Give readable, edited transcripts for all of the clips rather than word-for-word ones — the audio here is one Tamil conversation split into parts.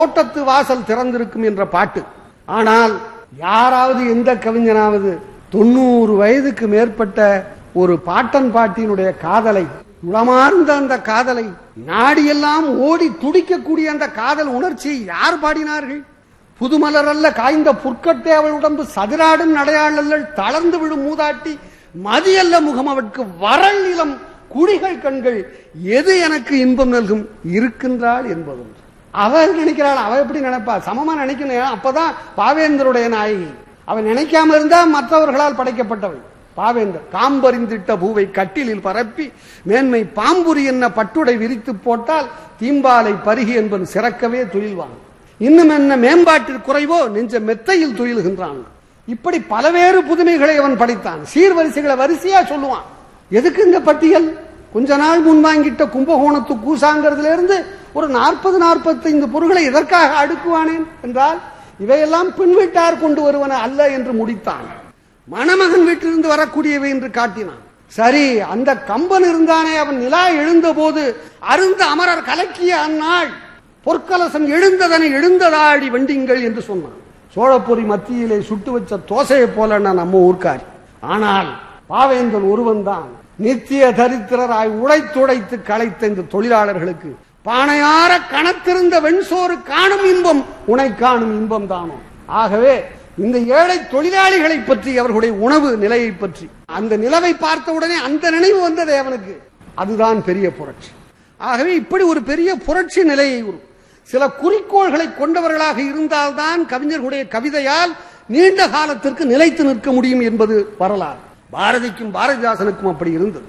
தோட்டத்து வாசல் திறந்திருக்கும் என்ற பாட்டு. ஆனால் யாராவது எந்த கவிஞனாவது 90 வயதுக்கு மேற்பட்ட ஒரு பாட்டன் பாட்டியினுடைய காதலை, உளமார்ந்த அந்த காதலை, நாடியெல்லாம் ஓடி துடிக்கக்கூடிய அந்த காதல் உணர்ச்சியை யார் பாடினார்கள்? புதுமலர் அல்ல காய்ந்த புற்கட்டே அவள் உடம்பு, சதிராடும் நடையாளர்கள் தளர்ந்து விடும் மூதாட்டி, மதியல்ல முகம் அவற்கு வரல் இளம் குடிகள் கண்கள், எது எனக்கு இன்பம் நல்கும் இருக்கின்றாள் என்பதும். அவள் நினைக்கிறாள். அவ எப்படி நினைப்பா? சமமா நினைக்கணும். அப்பதான் பாவேந்தருடைய நாயகி. அவன் நினைக்காம இருந்தா மற்றவர்களால் படைக்கப்பட்டவள். பாவேந்தர் காம்பறிந்திட்ட பூவை கட்டிலில் பரப்பி மேன்மை பாம்புரி என்ன பட்டுடை விரித்து போட்டால் தீம்பாலை பருகி என்பது சிறக்கவே துயில்வான். இன்னும் என்ன மேம்பாட்டில் குறைவோ நெஞ்ச மெத்தையில் துயில்கின்றான். இப்படி பலவேறு புதுமைகளை அவன் படைத்தான். சீர்வரிசைகளை வரிசையா சொல்லுவான். எதுக்கு இந்த பட்டியல்? கொஞ்ச நாள் முன் வாங்கிட்ட கும்பகோணத்து கூசாங்கிறதுல இருந்து ஒரு 40-45 பொருட்களை எதற்காக அடுக்குவானேன் என்றால், இவையெல்லாம் பெண் வீட்டார் கொண்டு வருவன அல்ல என்று முடித்தான். மணமகன் வீட்டிலிருந்து வரக்கூடியவை என்று காட்டினான். சரி, அந்த கம்பன் இருந்தானே, அவன் நிலா எழுந்த போது அருந்த அமரர் கலக்கிய அந்நாள் பொற்கலசம் எழுந்ததனை எழுந்ததாடி வண்டிங்கள் என்று சொன்னான். சோழப்பொறி மத்தியிலே சுட்டு வச்ச தோசையை போல நம்ம ஊர்க்காரி. ஆனால் பாவேந்தன் ஒருவன் தான் நித்திய தரித்திரராய் உழைத்துடைத்து களைத்த இந்த தொழிலாளர்களுக்கு பானையார கணத்திருந்த வெண்சோறு காணும் இன்பம் உனை காணும் இன்பம் தானோ. ஆகவே இந்த ஏழை தொழிலாளிகளை பற்றி, அவர்களுடைய உணவு நிலையை பற்றி, அந்த நிலவை பார்த்தவுடனே அந்த நினைவு வந்தது அவனுக்கு. அதுதான் பெரிய புரட்சி. ஆகவே இப்படி ஒரு பெரிய புரட்சி நிலையை சில குறிக்கோள்களை கொண்டவர்களாக இருந்தால்தான் கவிஞர்களுடைய கவிதையால் நீண்ட காலத்திற்கு நிலைத்து நிற்க முடியும் என்பது வரலாறு. பாரதிக்கும் பாரதிதாசனுக்கும் அப்படி இருந்தது.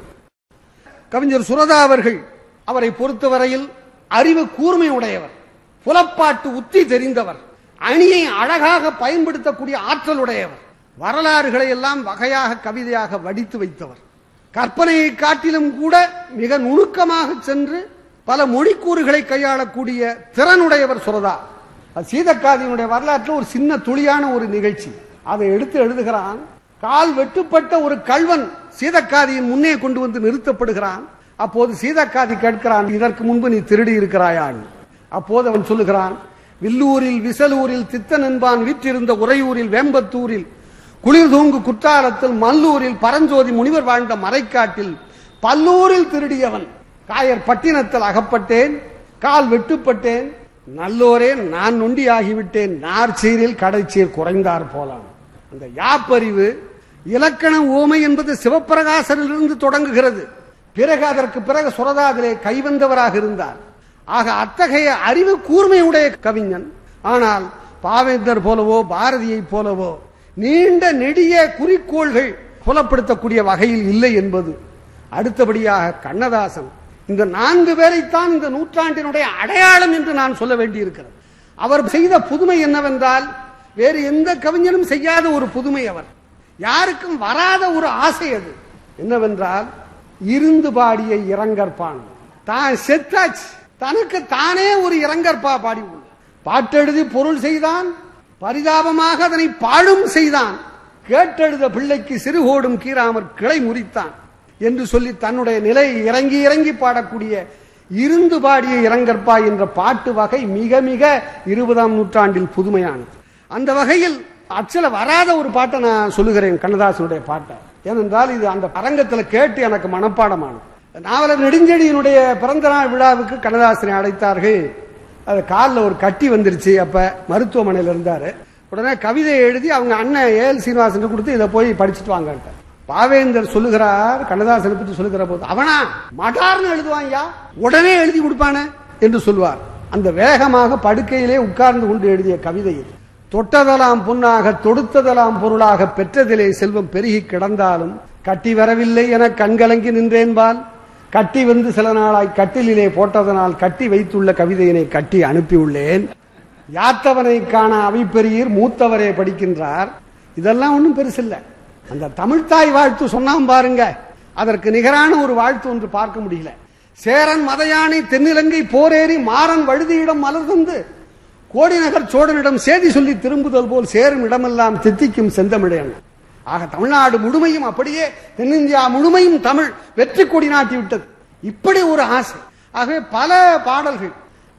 கவிஞர் சுரதா அவர்கள், அவரை பொறுத்தவரையில் அறிவு கூர்மை உடையவர், புலப்பாட்டு உத்தி தெரிந்தவர், அணியை அழகாக பயன்படுத்தக்கூடிய ஆற்றலுடையவர், வரலாறுகளை எல்லாம் வகையாக கவிதையாக வடித்து வைத்தவர், கற்பனையை காட்டிலும் கூட மிக நுணுக்கமாக சென்று பல மொழிக்கூறுகளை கையாளக்கூடிய திறனுடையவர் சுரதா. சீதக்காதியினுடைய வரலாற்றில் ஒரு சின்ன துளியான ஒரு நிகழ்ச்சி, அதை எடுத்து எழுதுகிறான். கால் வெட்டுப்பட்ட ஒரு கள்வன் சீதக்காதியின் முன்னே கொண்டு வந்து நிறுத்தப்படுகிறான். அப்போது சீதக்காதி கேட்கிறான், இதற்கு முன்பு நீ திருடி இருக்கிறாயான்? அப்போது அவன் சொல்லுகிறான், வில்லூரில் விசலூரில் தித்தன் என்பான் வீற்றிருந்த உறையூரில் வேம்பத்தூரில் குளிர் தூங்கு குற்றாலத்தில் மல்லூரில் பரஞ்சோதி முனிவர் வாழ்ந்த மறைக்காட்டில் பல்லூரில் திருடியவன். காயர் பட்டினத்தில் அகப்பட்டேன், கால் வெட்டுப்பட்டேன், நல்லோரே நான் நொண்டி ஆகிவிட்டேன், நார்ச்சீரில் கடைச்சீர் குறைந்தார் போலாம். அந்த யாப்பறிவு இலக்கண ஓமை என்பது சிவப்பிரகாசரிலிருந்து தொடங்குகிறது. பிறகு அதற்கு பிறகு சுரதா அதிலே கைவந்தவராக இருந்தார். ஆக அத்தகைய அறிவு கூர்மையுடைய கவிஞன். ஆனால் பாவேந்தர் போலவோ பாரதியை போலவோ நீண்ட நெடிய குறிக்கோள்கள் புலப்படுத்தக்கூடிய வகையில் இல்லை என்பது. அடுத்தபடியாக கண்ணதாசன். இந்த 4 பேரைத்தான் இந்த நூற்றாண்டினுடைய அடையாளம் என்று நான் சொல்ல வேண்டியிருக்கிறது. அவர் செய்த புதுமை என்னவென்றால், வேறு எந்த கவிஞனும் செய்யாத ஒரு புதுமை. அவர் யாருக்கும் வராத ஒரு ஆசை. அது என்னவென்றால், இருந்து பாடிய இரங்கற்பான். தான் செத்தாச்சு, தனக்கு தானே ஒரு இரங்கற்பா பாடி பாட்டெழுதி பொருள் செய்தான், பரிதாபமாக அதனை பாடும் செய்தான், கேட்டெழுத பிள்ளைக்கு சிறுகோடும் கீராமற் கிளை முறித்தான் என்று சொல்லி தன்னுடைய நிலையை இறங்கி இறங்கி பாடக்கூடிய இருந்து பாடிய இரங்கற்பா என்ற பாட்டு வகை மிக மிக 20ஆம் நூற்றாண்டில் புதுமையானது. அந்த வகையில் அச்சல வராத ஒரு பாட்டை நான் சொல்லுகிறேன், கண்ணதாசனுடைய பாட்டை. ஏனென்றால் இது அந்த அரங்கத்தில் கேட்டு எனக்கு மனப்பாடமானது. நாவலர் நெடுஞ்செழியனுடைய பிறந்த நாள் விழாவுக்கு கண்ணதாசனை அழைத்தார்கள். அது காலில் ஒரு கட்டி வந்துருச்சு. அப்ப மருத்துவமனையில் இருந்தாரு. உடனே கவிதையை எழுதி அவங்க அண்ணன் ஏஎல் சீனிவாசன் கொடுத்து இதை போய் படிச்சுட்டு வாங்க. பாவேந்தர் சொல்லுகிறார், கண்ணதாசனை பற்றி சொல்லுகிற போது, அவனா மடார்னு எழுதுவாங்க, உடனே எழுதி கொடுப்பான என்று சொல்வார். அந்த வேகமாக படுக்கையிலே உட்கார்ந்து கொண்டு எழுதிய கவிதையில், தொட்டதெல்லாம் பொன்னாக தொடுத்ததெல்லாம் பொருளாக பெற்றதிலே செல்வம் பெருகி கிடந்தாலும் கட்டி வரவில்லை என கண்கலங்கி நின்றேன்பால், கட்டி வந்து சில நாளாய் கட்டிலே போட்டதனால் கட்டி வைத்துள்ள கவிதையினை கட்டி அனுப்பியுள்ளேன். யாத்தவனை காண அவைப்பெரியர் மூத்தவரே படிக்கின்றார். இதெல்லாம் ஒன்றும் பெருசில்லை. அந்த தமிழ்த்தாய் வாழ்த்து சொன்னாம் பாருங்க, அதற்கு நிகரான ஒரு வாழ்த்து ஒன்று பார்க்க முடியல. சேரன் மதையானை தென்னிலங்கை போரேறி மாறன் வழுதியிடம் மலர் தந்து கோடிநகர் சோழனிடம் சேதி சொல்லி திரும்புதல் போல் சேரும் இடமெல்லாம் தித்திக்கும் செந்தமிழன். ஆக தமிழ்நாடு முழுமையும், அப்படியே தென்னிந்தியா முழுமையும் தமிழ் வெற்றி கொடி நாட்டி விட்டது. இப்படி ஒரு ஆசை. ஆகவே பல பாடல்கள்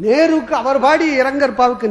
நேருக்கு அவர் பாடிய இரங்கற்பாவுக்கு